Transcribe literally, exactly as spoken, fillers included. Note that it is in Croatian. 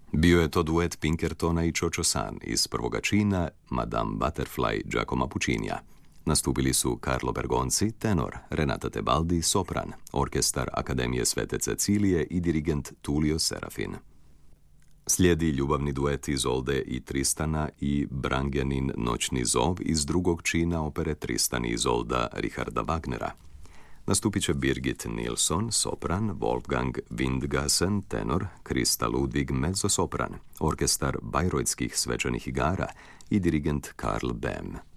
Bio je to duet Pinkertona i Čočo San iz prvoga čina Madame Butterfly Giacomo Puccinija. Nastupili su Carlo Bergonzi, tenor, Renata Tebaldi, sopran, orkestar Akademije Svete Cecilije i dirigent Tullio Serafin. Slijedi ljubavni duet Izolde i Tristana i Brangenin Noćni zov iz drugog čina opere Tristan i Izolda Richarda Wagnera. Nastupit će Birgit Nilsson, sopran, Wolfgang Windgassen, tenor, Krista Ludwig, mezzosopran, orkestar Bajrojtskih svečanih igara i dirigent Karl Bem.